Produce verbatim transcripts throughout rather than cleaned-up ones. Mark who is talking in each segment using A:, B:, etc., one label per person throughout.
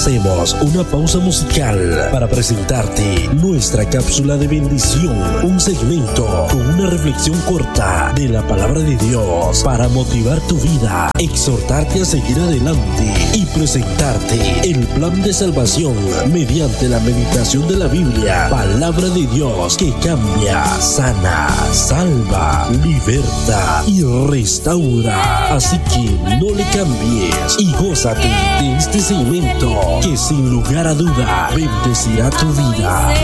A: Hacemos una pausa musical para presentarte nuestra cápsula de bendición, un segmento con una reflexión corta de la palabra de Dios para motivar tu vida, exhortarte a seguir adelante y presentarte el plan de salvación mediante la meditación de la Biblia, palabra de Dios que cambia, sana, salva, liberta y restaura. Así que no le cambies y gózate de este segmento que sin lugar a duda bendecirá tu vida.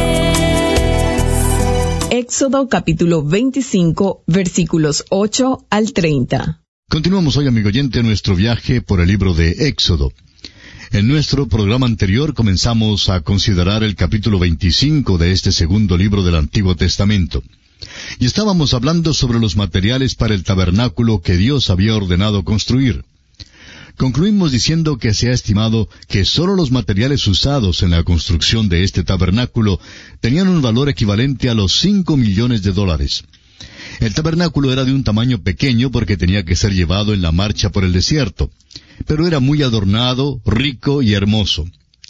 B: Éxodo capítulo veinticinco, versículos ocho al treinta.
C: Continuamos hoy, amigo oyente, nuestro viaje por el libro de Éxodo. En nuestro programa anterior comenzamos a considerar el capítulo veinticinco de este segundo libro del Antiguo Testamento. Y estábamos hablando sobre los materiales para el tabernáculo que Dios había ordenado construir. Concluimos diciendo que se ha estimado que sólo los materiales usados en la construcción de este tabernáculo tenían un valor equivalente a los cinco millones de dólares. El tabernáculo era de un tamaño pequeño porque tenía que ser llevado en la marcha por el desierto, pero era muy adornado, rico y hermoso.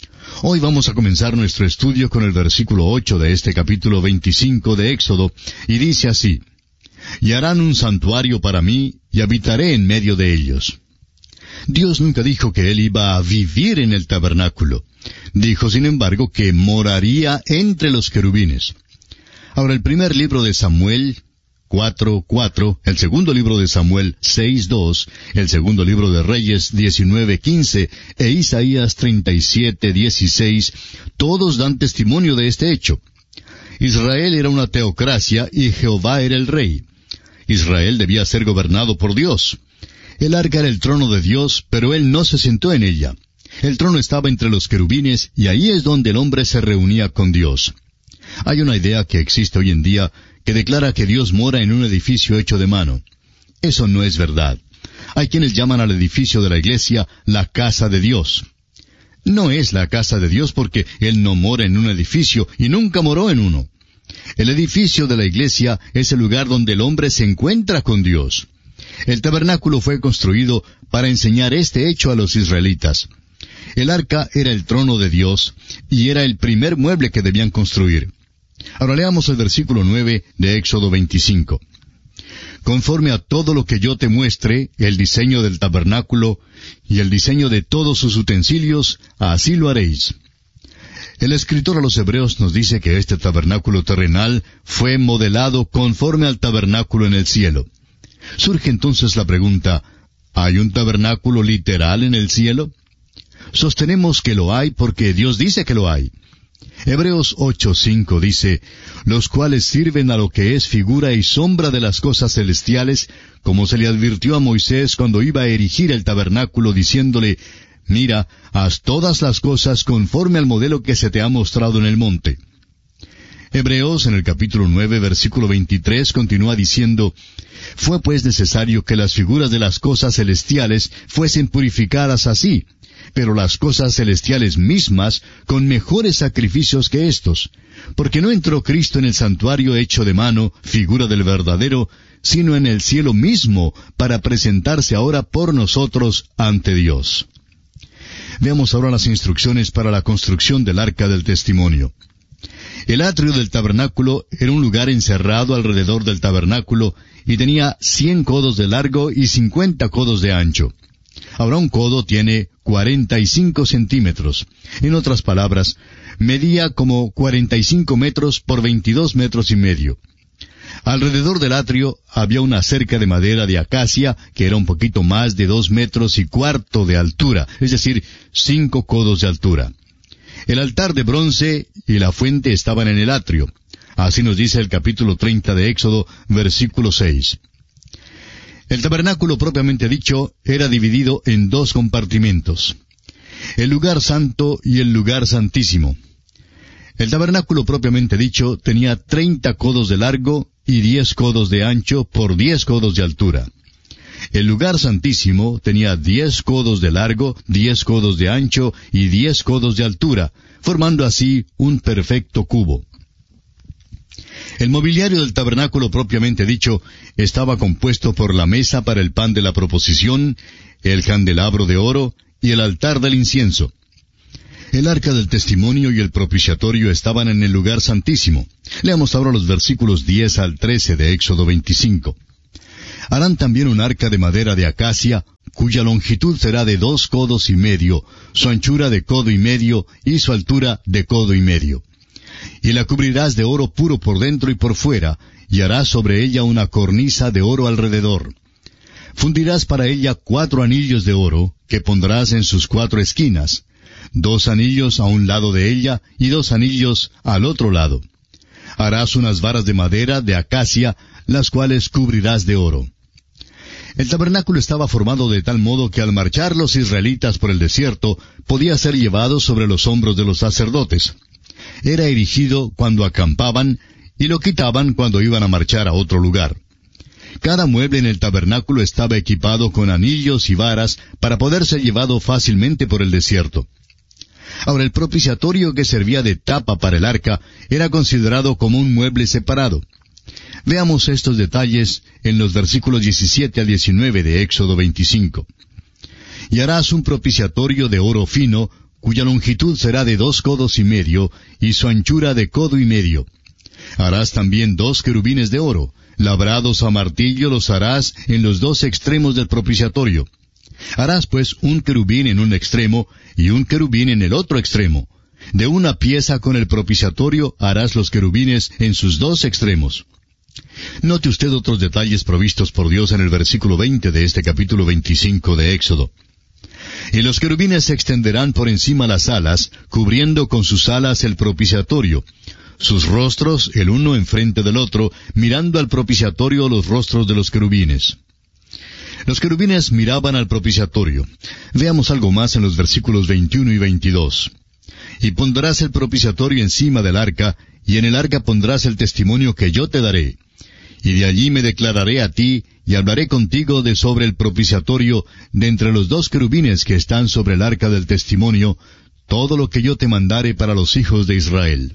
C: Hoy vamos a comenzar nuestro estudio con el versículo ocho de este capítulo veinticinco de Éxodo, y dice así: «Y harán un santuario para mí, y habitaré en medio de ellos». Dios nunca dijo que Él iba a vivir en el tabernáculo. Dijo, sin embargo, que moraría entre los querubines. Ahora, el primer libro de Samuel, cuatro cuatro, el segundo libro de Samuel, seis dos, el segundo libro de Reyes, diecinueve quince, e Isaías treinta y siete dieciséis, todos dan testimonio de este hecho. Israel era una teocracia y Jehová era el rey. Israel debía ser gobernado por Dios. El arca era el trono de Dios, pero Él no se sentó en ella. El trono estaba entre los querubines, y ahí es donde el hombre se reunía con Dios. Hay una idea que existe hoy en día que declara que Dios mora en un edificio hecho de mano. Eso no es verdad. Hay quienes llaman al edificio de la iglesia la casa de Dios. No es la casa de Dios porque Él no mora en un edificio y nunca moró en uno. El edificio de la iglesia es el lugar donde el hombre se encuentra con Dios. El tabernáculo fue construido para enseñar este hecho a los israelitas. El arca era el trono de Dios y era el primer mueble que debían construir. Ahora leamos el versículo nueve de Éxodo veinticinco. «Conforme a todo lo que yo te muestre, el diseño del tabernáculo y el diseño de todos sus utensilios, así lo haréis». El escritor a los Hebreos nos dice que este tabernáculo terrenal fue modelado conforme al tabernáculo en el cielo. Surge entonces la pregunta, ¿hay un tabernáculo literal en el cielo? Sostenemos que lo hay porque Dios dice que lo hay. Hebreos ocho cinco dice, «Los cuales sirven a lo que es figura y sombra de las cosas celestiales, como se le advirtió a Moisés cuando iba a erigir el tabernáculo, diciéndole, mira, haz todas las cosas conforme al modelo que se te ha mostrado en el monte». Hebreos, en el capítulo nueve, versículo veintitrés, continúa diciendo, «Fue pues necesario que las figuras de las cosas celestiales fuesen purificadas así, pero las cosas celestiales mismas con mejores sacrificios que éstos, porque no entró Cristo en el santuario hecho de mano, figura del verdadero, sino en el cielo mismo, para presentarse ahora por nosotros ante Dios». Veamos ahora las instrucciones para la construcción del arca del testimonio. El atrio del tabernáculo era un lugar encerrado alrededor del tabernáculo y tenía cien codos de largo y cincuenta codos de ancho. Ahora un codo tiene cuarenta y cinco centímetros. En otras palabras, medía como cuarenta y cinco metros por veintidós metros y medio. Alrededor del atrio había una cerca de madera de acacia que era un poquito más de dos metros y cuarto de altura, es decir, cinco codos de altura. El altar de bronce y la fuente estaban en el atrio. Así nos dice el capítulo treinta de Éxodo, versículo seis. El tabernáculo propiamente dicho era dividido en dos compartimentos: el lugar santo y el lugar santísimo. El tabernáculo propiamente dicho tenía treinta codos de largo y diez codos de ancho por diez codos de altura. El lugar santísimo tenía diez codos de largo, diez codos de ancho y diez codos de altura, formando así un perfecto cubo. El mobiliario del tabernáculo propiamente dicho estaba compuesto por la mesa para el pan de la proposición, el candelabro de oro y el altar del incienso. El arca del testimonio y el propiciatorio estaban en el lugar santísimo. Leamos ahora los versículos diez al trece de Éxodo veinticinco. Harán también un arca de madera de acacia, cuya longitud será de dos codos y medio, su anchura de codo y medio, y su altura de codo y medio. Y la cubrirás de oro puro por dentro y por fuera, y harás sobre ella una cornisa de oro alrededor. Fundirás para ella cuatro anillos de oro, que pondrás en sus cuatro esquinas, dos anillos a un lado de ella, y dos anillos al otro lado. Harás unas varas de madera de acacia, las cuales cubrirás de oro. El tabernáculo estaba formado de tal modo que al marchar los israelitas por el desierto, podía ser llevado sobre los hombros de los sacerdotes. Era erigido cuando acampaban, y lo quitaban cuando iban a marchar a otro lugar. Cada mueble en el tabernáculo estaba equipado con anillos y varas para poder ser llevado fácilmente por el desierto. Ahora, el propiciatorio que servía de tapa para el arca era considerado como un mueble separado. Veamos estos detalles en los versículos diecisiete al diecinueve de Éxodo veinticinco. Y harás un propiciatorio de oro fino, cuya longitud será de dos codos y medio, y su anchura de codo y medio. Harás también dos querubines de oro, labrados a martillo los harás en los dos extremos del propiciatorio. Harás pues un querubín en un extremo, y un querubín en el otro extremo. De una pieza con el propiciatorio harás los querubines en sus dos extremos. Note usted otros detalles provistos por Dios en el versículo veinte de este capítulo veinticinco de Éxodo. Y los querubines se extenderán por encima las alas, cubriendo con sus alas el propiciatorio. Sus rostros, el uno enfrente del otro, mirando al propiciatorio los rostros de los querubines. Los querubines miraban al propiciatorio. Veamos algo más en los versículos veintiuno y veintidós. Y pondrás el propiciatorio encima del arca, y en el arca pondrás el testimonio que yo te daré. Y de allí me declararé a ti, y hablaré contigo de sobre el propiciatorio, de entre los dos querubines que están sobre el arca del testimonio, todo lo que yo te mandare para los hijos de Israel.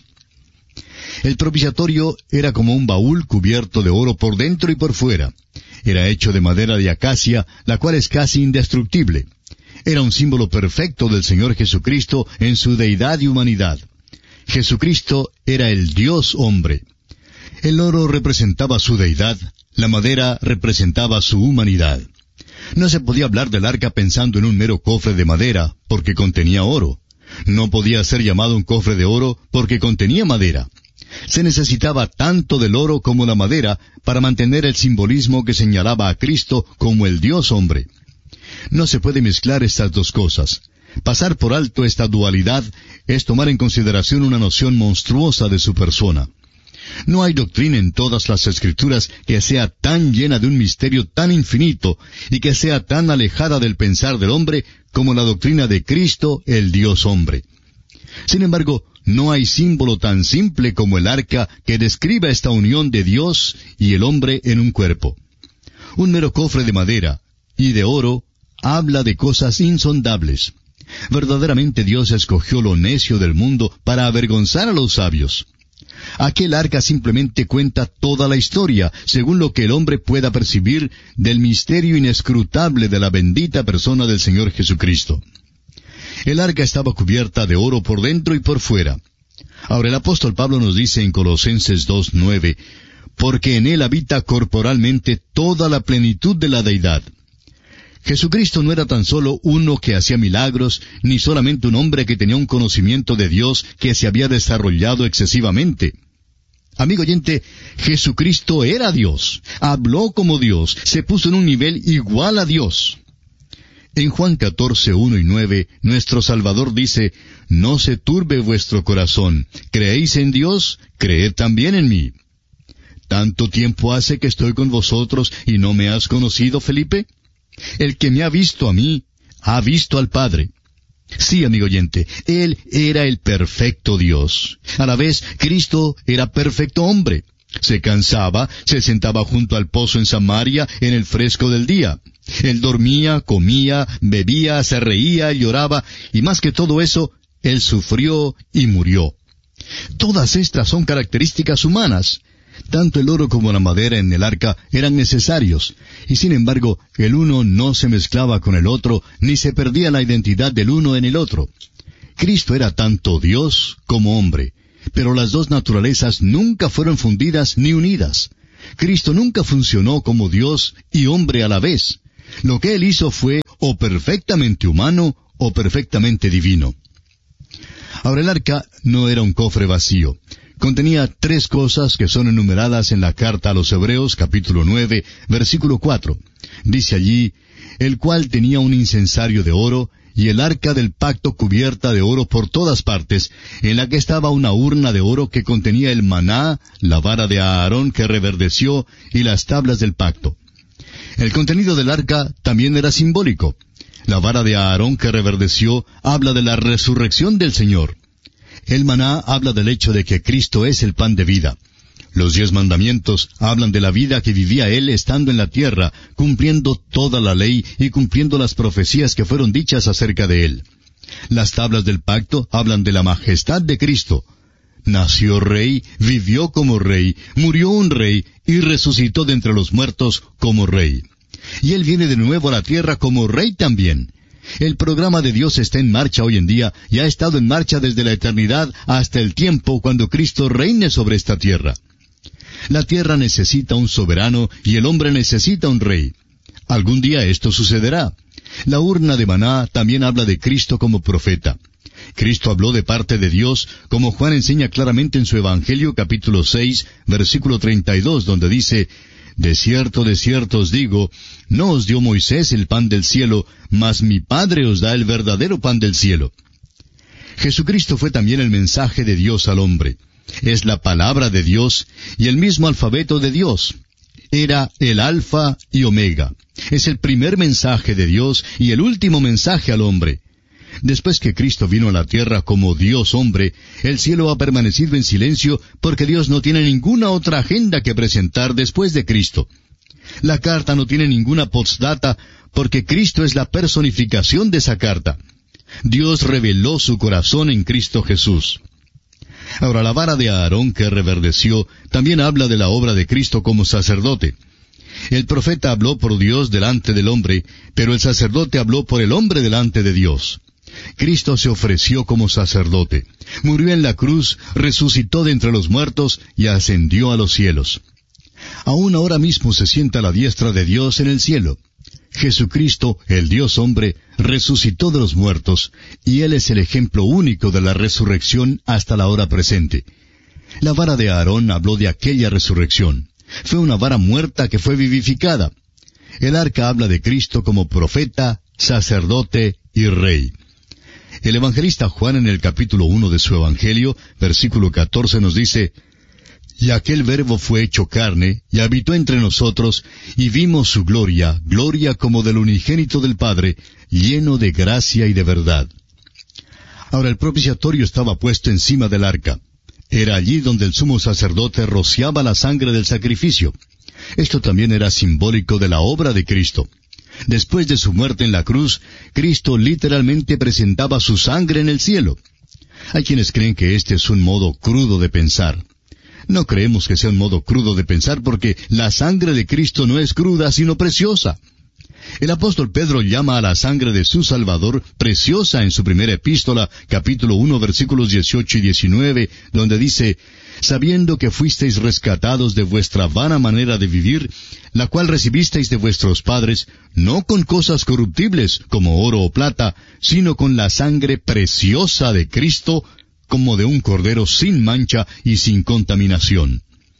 C: El propiciatorio era como un baúl cubierto de oro por dentro y por fuera. Era hecho de madera de acacia, la cual es casi indestructible. Era un símbolo perfecto del Señor Jesucristo en su deidad y humanidad. Jesucristo era el Dios hombre. El oro representaba su deidad, la madera representaba su humanidad. No se podía hablar del arca pensando en un mero cofre de madera, porque contenía oro. No podía ser llamado un cofre de oro, porque contenía madera. Se necesitaba tanto del oro como la madera para mantener el simbolismo que señalaba a Cristo como el Dios hombre. No se puede mezclar estas dos cosas. Pasar por alto esta dualidad es tomar en consideración una noción monstruosa de su persona. No hay doctrina en todas las Escrituras que sea tan llena de un misterio tan infinito y que sea tan alejada del pensar del hombre como la doctrina de Cristo, el Dios hombre. Sin embargo, no hay símbolo tan simple como el arca que describa esta unión de Dios y el hombre en un cuerpo. Un mero cofre de madera y de oro habla de cosas insondables. Verdaderamente Dios escogió lo necio del mundo para avergonzar a los sabios. Aquel arca simplemente cuenta toda la historia, según lo que el hombre pueda percibir del misterio inescrutable de la bendita persona del Señor Jesucristo. El arca estaba cubierta de oro por dentro y por fuera. Ahora el apóstol Pablo nos dice en Colosenses dos nueve, porque en él habita corporalmente toda la plenitud de la deidad. Jesucristo no era tan solo uno que hacía milagros, ni solamente un hombre que tenía un conocimiento de Dios que se había desarrollado excesivamente. Amigo oyente, Jesucristo era Dios, habló como Dios, se puso en un nivel igual a Dios. En Juan catorce, uno y nueve, nuestro Salvador dice, no se turbe vuestro corazón, ¿creéis en Dios? Creed también en mí. ¿Tanto tiempo hace que estoy con vosotros y no me has conocido, Felipe? El que me ha visto a mí, ha visto al Padre. Sí, amigo oyente, Él era el perfecto Dios. A la vez, Cristo era perfecto hombre. Se cansaba, se sentaba junto al pozo en Samaria en el fresco del día. Él dormía, comía, bebía, se reía, lloraba, y más que todo eso, Él sufrió y murió. Todas estas son características humanas. Tanto el oro como la madera en el arca eran necesarios, y sin embargo, el uno no se mezclaba con el otro, ni se perdía la identidad del uno en el otro. Cristo era tanto Dios como hombre, pero las dos naturalezas nunca fueron fundidas ni unidas. Cristo nunca funcionó como Dios y hombre a la vez. Lo que Él hizo fue o perfectamente humano o perfectamente divino. Ahora, el arca no era un cofre vacío. Contenía tres cosas que son enumeradas en la carta a los Hebreos, capítulo nueve, versículo cuatro. Dice allí, el cual tenía un incensario de oro, y el arca del pacto cubierta de oro por todas partes, en la que estaba una urna de oro que contenía el maná, la vara de Aarón que reverdeció, y las tablas del pacto. El contenido del arca también era simbólico. La vara de Aarón que reverdeció habla de la resurrección del Señor. El maná habla del hecho de que Cristo es el pan de vida. Los diez mandamientos hablan de la vida que vivía Él estando en la tierra, cumpliendo toda la ley y cumpliendo las profecías que fueron dichas acerca de Él. Las tablas del pacto hablan de la majestad de Cristo. Nació rey, vivió como rey, murió un rey y resucitó de entre los muertos como rey. Y Él viene de nuevo a la tierra como rey también. El programa de Dios está en marcha hoy en día y ha estado en marcha desde la eternidad hasta el tiempo cuando Cristo reine sobre esta tierra. La tierra necesita un soberano y el hombre necesita un rey. Algún día esto sucederá. La urna de maná también habla de Cristo como profeta. Cristo habló de parte de Dios, como Juan enseña claramente en su Evangelio capítulo seis, versículo treinta y dos, donde dice, de cierto, de cierto os digo, no os dio Moisés el pan del cielo, mas mi Padre os da el verdadero pan del cielo. Jesucristo fue también el mensaje de Dios al hombre. Es la palabra de Dios y el mismo alfabeto de Dios. Era el Alfa y Omega. Es el primer mensaje de Dios y el último mensaje al hombre. Después que Cristo vino a la tierra como Dios hombre, el cielo ha permanecido en silencio porque Dios no tiene ninguna otra agenda que presentar después de Cristo. La carta no tiene ninguna postdata porque Cristo es la personificación de esa carta. Dios reveló su corazón en Cristo Jesús. Ahora, la vara de Aarón que reverdeció también habla de la obra de Cristo como sacerdote. El profeta habló por Dios delante del hombre, pero el sacerdote habló por el hombre delante de Dios. Cristo se ofreció como sacerdote, murió en la cruz, resucitó de entre los muertos y ascendió a los cielos. Aún ahora mismo se sienta a la diestra de Dios en el cielo. Jesucristo, el Dios hombre, resucitó de los muertos, y Él es el ejemplo único de la resurrección hasta la hora presente. La vara de Aarón habló de aquella resurrección. Fue una vara muerta que fue vivificada. El arca habla de Cristo como profeta, sacerdote y rey. El evangelista Juan en el capítulo uno de su Evangelio, versículo catorce, nos dice, y aquel verbo fue hecho carne, y habitó entre nosotros, y vimos su gloria, gloria como del unigénito del Padre, lleno de gracia y de verdad. Ahora el propiciatorio estaba puesto encima del arca. Era allí donde el sumo sacerdote rociaba la sangre del sacrificio. Esto también era simbólico de la obra de Cristo. Después de su muerte en la cruz, Cristo literalmente presentaba su sangre en el cielo. Hay quienes creen que este es un modo crudo de pensar. No creemos que sea un modo crudo de pensar porque la sangre de Cristo no es cruda, sino preciosa. El apóstol Pedro llama a la sangre de su Salvador preciosa en su primera epístola, capítulo uno, versículos dieciocho y diecinueve, donde dice, sabiendo que fuisteis rescatados de vuestra vana manera de vivir, la cual recibisteis de vuestros padres, no con cosas corruptibles, como oro o plata, sino con la sangre preciosa de Cristo, como de un cordero sin mancha y sin contaminación.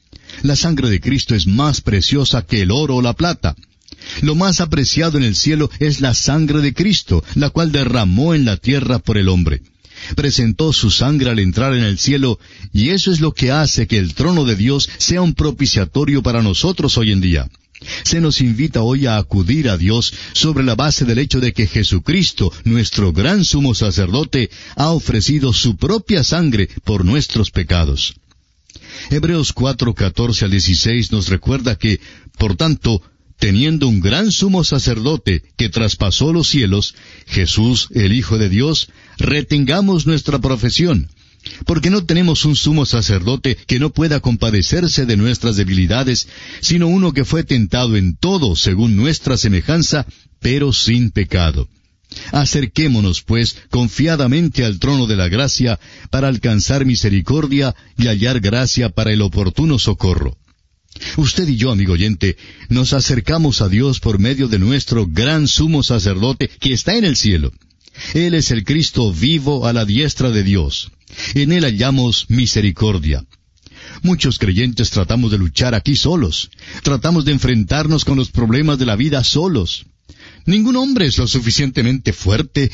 C: La sangre de Cristo es más preciosa que el oro o la plata. Lo más apreciado en el cielo es la sangre de Cristo, la cual derramó en la tierra por el hombre. Presentó su sangre al entrar en el cielo, y eso es lo que hace que el trono de Dios sea un propiciatorio para nosotros hoy en día. Se nos invita hoy a acudir a Dios sobre la base del hecho de que Jesucristo, nuestro gran sumo sacerdote, ha ofrecido su propia sangre por nuestros pecados. Hebreos cuatro, catorce al dieciséis nos recuerda que, por tanto, teniendo un gran sumo sacerdote que traspasó los cielos, Jesús, el Hijo de Dios, retengamos nuestra profesión, porque no tenemos un sumo sacerdote que no pueda compadecerse de nuestras debilidades, sino uno que fue tentado en todo según nuestra semejanza, pero sin pecado. Acerquémonos, pues, confiadamente al trono de la gracia, para alcanzar misericordia y hallar gracia para el oportuno socorro. Usted y yo, amigo oyente, nos acercamos a Dios por medio de nuestro gran sumo sacerdote que está en el cielo. Él es el Cristo vivo a la diestra de Dios. En Él hallamos misericordia. Muchos creyentes tratamos de luchar aquí solos. Tratamos de enfrentarnos con los problemas de la vida solos. Ningún hombre es lo suficientemente fuerte